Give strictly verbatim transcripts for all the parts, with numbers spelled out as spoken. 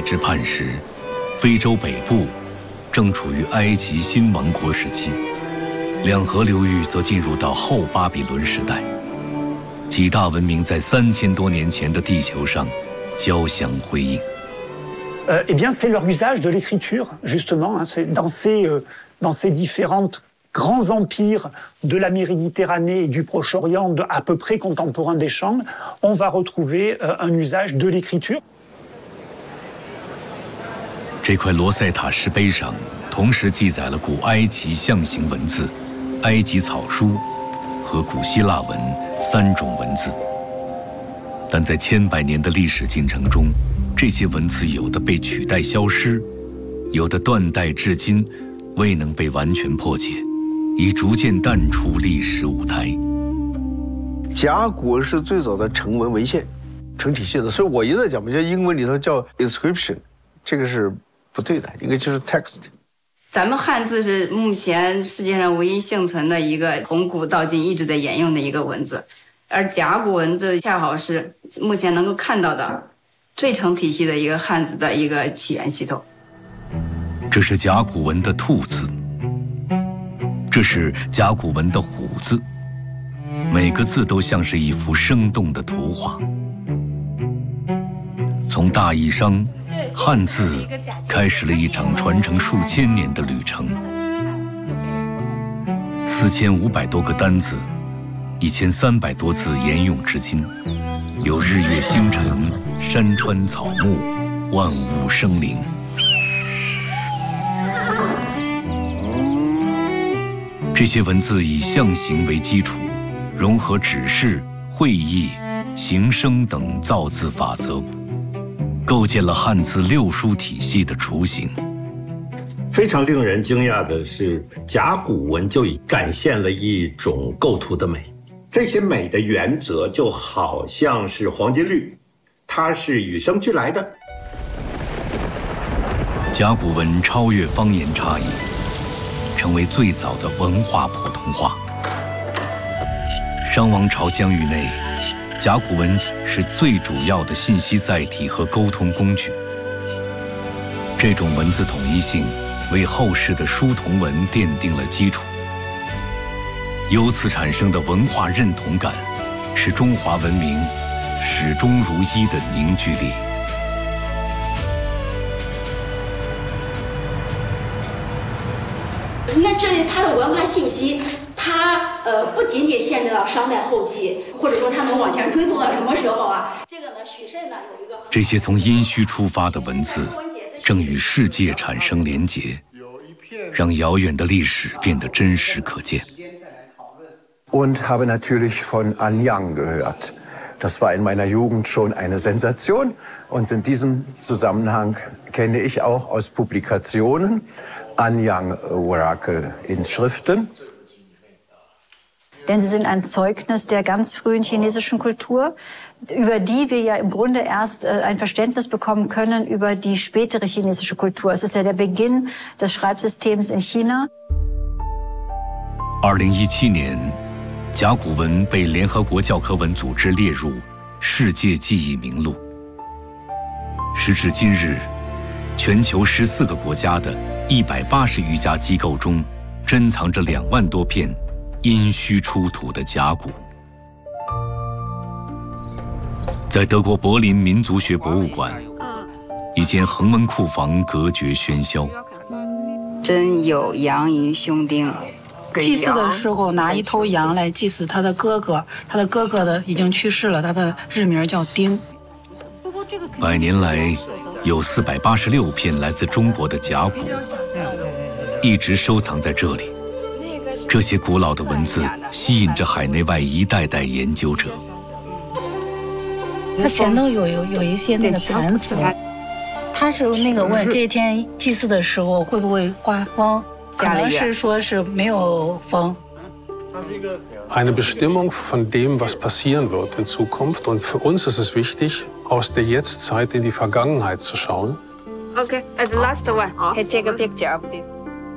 之畔时，非洲北部正处于埃及新王国时期，两河流域则进入到后巴比伦时代。几大文明在三千多年前的地球上交相辉映。 Euh, eh bien, c'est leur usage de l'écriture, justement. Hein, c'est dans ces, euh, dans ces différentes grands empires de la Méditerranée et du Proche-Orient, de, à peu près contemporains des Chants, on va retrouver euh, un usage de l'écriture. 这块罗塞塔石碑上同时记载了古埃及象形文字、埃及草书和古希腊文三种文字，但在千百年的历史进程中，这些文字有的被取代消失，有的断代至今未能被完全破解，已逐渐淡出历史舞台。 甲骨文是最早的成文文献、成体系的，所以我一直在讲嘛，就英文里头叫 inscription， 这个是不对的，应该就是 text。 咱们汉字是目前世界上唯一幸存的一个从古到今一直在沿用的一个文字，而甲骨文字恰好是目前能够看到的最成体系的一个汉字的一个起源系统。 这是甲骨文的兔字，这是甲骨文的虎字，每个字都像是一幅生动的图画。从大易商，汉字开始了一场传承数千年的旅程。四千五百多个单字，一千三百多字沿用至今，有日月星辰、山川草木、万物生灵。这些文字以象形为基础，融合指示、会意、形声等造字法则，构建了汉字六书体系的雏形。 非常令人惊讶的是，甲骨文就已展现了一种构图的美。这些美的原则就好像是黄金律，它是与生俱来的。 甲骨文超越方言差异，成为最早的文化普通话。商王朝疆域内，甲骨文是最主要的信息载体和沟通工具。这种文字统一性为后世的书同文奠定了基础。由此产生的文化认同感，是中华文明始终如一的凝聚力。 你看，这里它的文化信息，它呃不仅仅限制到商代后期，或者说它能往前追溯到什么时候啊？这个呢，许慎呢有一个这些从殷墟出发的文字，正与世界产生连结，让遥远的历史变得真实可见。 Und habe natürlich von Anyang gehört. Das war in meiner Jugend schon eine Sensation. Und in diesem Zusammenhang kenne ich auch aus Publikationen Anyang-Orakel-Inschriften. Denn sie sind ein Zeugnis der ganz frühen chinesischen Kultur, über die wir ja im Grunde erst ein Verständnis bekommen können über die spätere chinesische Kultur. Es ist ja der Beginn des Schreibsystems in China. 二零一七年，甲骨文被联合国教科文组织列入世界记忆名录。时至今日，全球十四个国家的一百八十余家机构中，珍藏着两万多片殷墟出土的甲骨。在德国柏林民族学博物馆，一间横门库房隔绝喧嚣。 真有羊于胸钉。 祭祀的时候拿一头羊来祭祀他的哥哥，他的哥哥的已经去世了，他的日名叫丁。 百年来，有四百八十六片来自中国的甲骨，一直收藏在这里。这些古老的文字吸引着海内外一代代研究者。 它前头有有有一些那个残词，他是那个问这天祭祀的时候会不会刮风。可能是说是没有风。 Eine Bestimmung von dem, was passieren wird in Zukunft. Und für uns ist es wichtig, aus der Jetztzeit in die Vergangenheit zu schauen. Okay, the last one. I take a picture of this.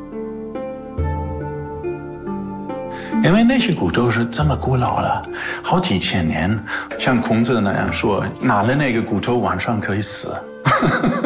因为那些古咒是这么古老了，好几千年，像孔子那样说，拿了那个骨头晚上可以死。